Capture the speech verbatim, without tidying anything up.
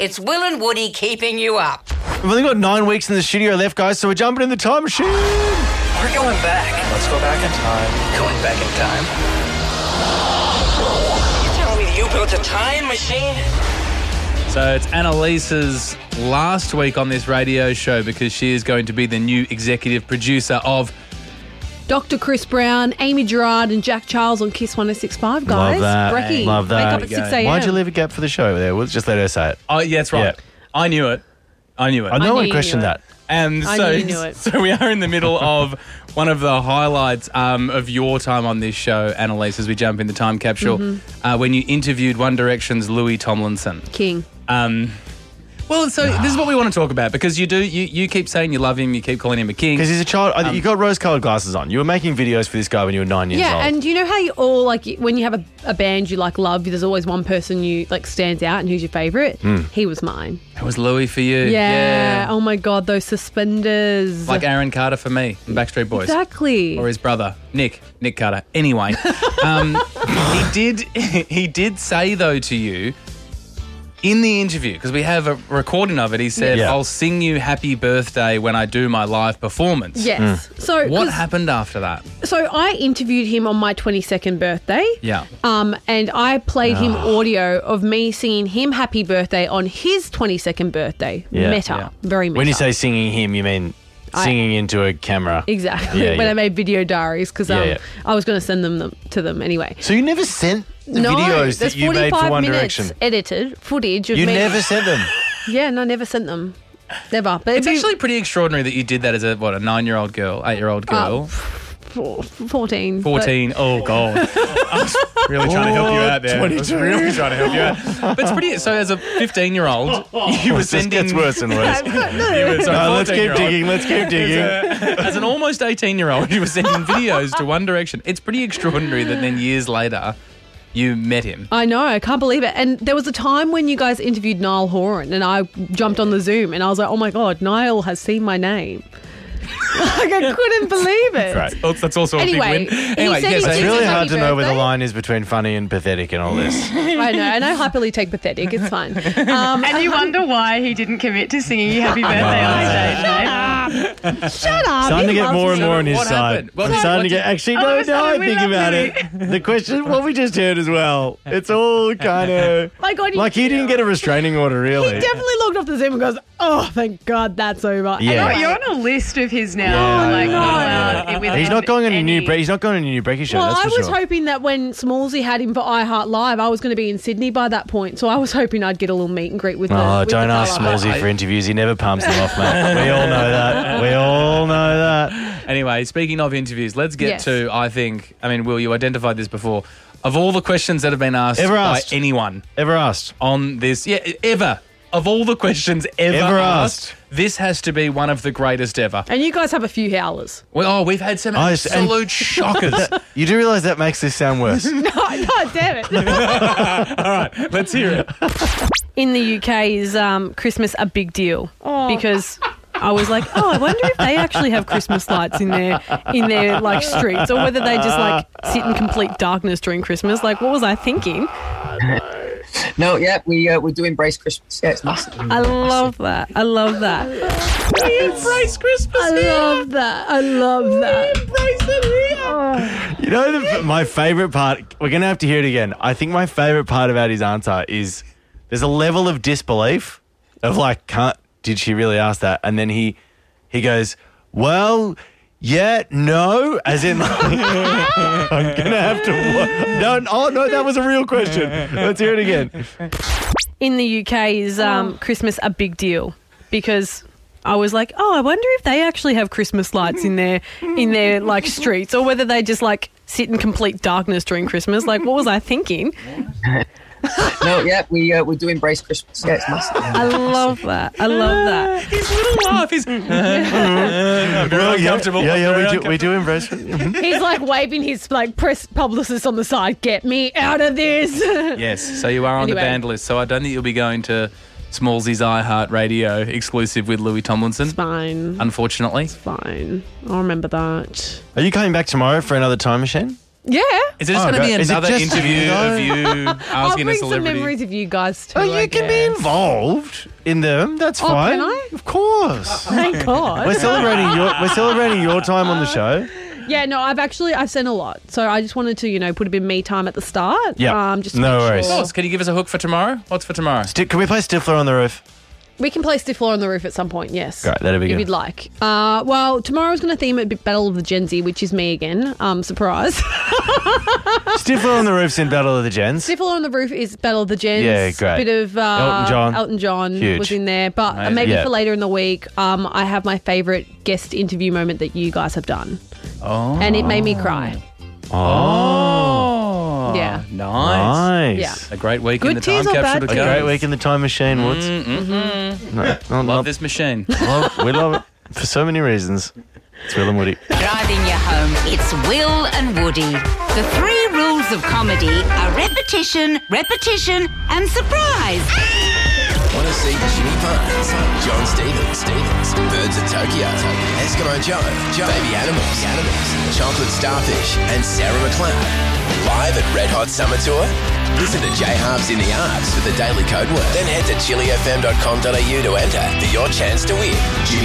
It's Will and Woody keeping you up. We've only got nine weeks in the studio left, guys, so we're jumping in the time machine. We're going back. Let's go back in time. Going back in time? You telling me that you built a time machine? So it's Annalise's last week on this radio show because she is going to be the new executive producer of Doctor Chris Brown, Amy Gerard and Jack Charles on Kiss one oh six point five, guys. Love that. Brekkie, Love that. wake up at six a.m. Why'd you leave a gap for the show there? We'll just let her say it. Oh, yeah, that's right. Yeah. I knew it. I knew it. I know I knew one you questioned knew that. it. And I so, knew you knew it. so we are in the middle of one of the highlights um, of your time on this show, Annalise, as we jump in the time capsule, Mm-hmm. uh, when you interviewed One Direction's Louis Tomlinson. King. Um, well, so this is what we want to talk about because you do you, you keep saying you love him, you keep calling him a king. Because he's a child. Um, you got rose-coloured glasses on. You were making videos for this guy when you were nine years Yeah, old. and you know how you all, like, when you have a, a band you, like, love, there's always one person you, like, stands out and who's your favourite? He was mine. It was Louis for you. Yeah. Oh, my God, those suspenders. Like Aaron Carter for me in Backstreet Boys. Exactly. Or his brother, Nick, Nick Carter. Anyway, um, he did he did say, though, to you, in the interview, because we have a recording of it, he said, Yeah. I'll sing you happy birthday when I do my live performance. Yes. So What 'cause- happened after that? So I interviewed him on my twenty-second birthday. Yeah. Um, and I played him audio of me singing him happy birthday on his twenty-second birthday. Yeah. Meta. Yeah. Very meta. when you say singing him, you mean I- singing into a camera. Exactly. Yeah, when yeah. I made video diaries because um, Yeah, yeah. I was going to send them, them to them anyway. So you never sent the No, videos there's that you made for forty-five One minutes Direction? edited footage of You me. never sent them. Yeah, no, never sent them. Never. But It's it'd be actually pretty extraordinary that you did that as a, what, a nine-year-old girl, eight-year-old girl, four- fourteen. but- fourteen. Oh, God. I was really trying to help you out there. I was twenty-two. really trying to help you out. But it's pretty... So as a fifteen-year-old, you were This sending... gets worse and worse. You were- sorry, No, let's keep fourteen-year-old. digging. Let's keep digging. As an almost eighteen-year-old, you were sending videos to One Direction. It's pretty extraordinary that then years later you met him. I know, I can't believe it. And there was a time when you guys interviewed Niall Horan and I jumped on the Zoom and I was like, oh my God, Niall has seen my name. Like, I couldn't believe it. Right. Oh, that's also Anyway, a big he win. Anyway, said yes, he It's did really Happy hard to know where the birthday. line is between funny and pathetic and all this. I know, and I hyperly take pathetic. It's fine. Um, And you wonder why he didn't commit to singing you happy birthday on stage, mate. shut up. Starting to he get loves more and me. more on his What side. happened? What- I'm starting what to get did- actually Oh, no, it's no. I fine, we think love about Louis. it. The question, what we just heard as well. It's all kind of My God, he- like he didn't get a restraining order, He really. definitely logged off the Zoom and goes, oh, thank God that's over. Yeah. Oh, Anyway, you're on a list of his now. Yeah, like, I not know. allowed with He's not going on a new. any- Bre- he's not going on a new Brekkie show. well, that's I for was sure. hoping that when Smallsy had him for iHeart Live, I was going to be in Sydney by that point. So I was hoping I'd get a little meet and greet with the Oh, with don't the ask fella. Smallsy for interviews. He never palms them off, mate. We all know that. We all know that. Anyway, speaking of interviews, let's get Yes. to, I think, I mean, Will, you identified this before. Of all the questions that have been asked Ever by asked. anyone Ever asked? on this, yeah, ever, of all the questions ever, Ever asked, asked. this has to be one of the greatest ever. And you guys have a few howlers. Well, oh, we've had some Oh, yes, and- absolute shockers. You do realise that makes this sound worse. No, no, damn it. All right, let's hear it. In the U K, is um, Christmas a big deal? Because I was like, oh, I wonder if they actually have Christmas lights in their in their like streets, or whether they just like sit in complete darkness during Christmas. Like, what was I thinking? No, yeah, we uh, we do embrace Christmas. Yeah, it's massive. I love that. I love that. We embrace Christmas. I love that. I love that. You know, the, my favourite part, we're going to have to hear it again. I think my favourite part about his answer is there's a level of disbelief of like, can't, did she really ask that? And then he he goes, well, yeah, no, as in, like, I'm going to have to, wa- no, oh, no, that was a real question. Let's hear it again. In the U K, is um, Christmas a big deal? Because I was like, oh, I wonder if they actually have Christmas lights in their in their like streets, or whether they just like sit in complete darkness during Christmas. Like, what was I thinking? No, yeah, we uh, we do embrace Christmas. Yeah, it's massive. I love that. I love that. His little laugh, his... I'm very Well, yeah, uncomfortable. yeah, I'm yeah, very we do, we do embrace it. He's like waving his like press publicist on the side. Get me out of this. Yes, so you are on Anyway. the band list. So I don't think you'll be going to Smallsy's iHeart Radio exclusive with Louis Tomlinson, It's fine. unfortunately. Fine. I'll remember that. Are you coming back tomorrow for another time machine? Yeah. Is it just Oh, going to be great. Is it another just interview you, of though? you I'll asking a bring some celebrity? memories of you guys too. Oh, you I can be guess. involved in them. That's Oh, fine. can I? Of course. Thank God. We're celebrating your we're celebrating your time on the show. Yeah, no, I've actually I've sent a lot, so I just wanted to you know put a bit of me time at the start. Yeah. um, just to No make worries. Sure. Of course. Can you give us a hook for tomorrow? What's for tomorrow? Sti- Can we play Stifler on the Roof? We can play Stifler on the Roof at some point. Yes, Great, that'd be if good. you'd like. Uh, well, tomorrow's going to theme it a bit Battle of the Gen Z, which is me again. Um, surprise. Stifler on the Roof's in Battle of the Gens. Stifler on the Roof is Battle of the Gens. Yeah, great. Bit of uh, Elton John. Elton John Huge. was in there, but Amazing. maybe Yeah. for later in the week. Um, I have my favourite guest interview moment that you guys have done, Oh. and it made me cry. Oh. Yeah. Nice. Nice. Yeah. A great week Good in the teas time or capsule bad to A go. great week in the time machine, Woods. Mm-hmm. No, not, Love not- this machine. love- we love it for so many reasons. It's Will and Woody. Driving you home, it's Will and Woody. The three rules of comedy are repetition, repetition, and surprise. Want to see Jimmy Barnes, John Stevens, Stevens, Birds of Tokyo, Eskimo Joe, Joe, Baby Animals, Animals, Chocolate Starfish, and Sarah McLeod. Live at Red Hot Summer Tour? Listen to J Halves in the Arts for the daily code word. Then head to chili f m dot com dot a u to enter for your chance to win. Jimmy